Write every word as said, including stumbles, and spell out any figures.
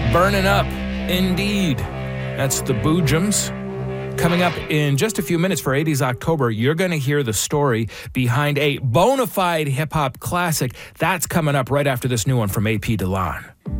Burning Up, indeed. That's the Boojums. Coming up in just a few minutes for eighties October, you're going to hear the story behind a bona fide hip-hop classic. That's coming up right after this new one from A P Delan.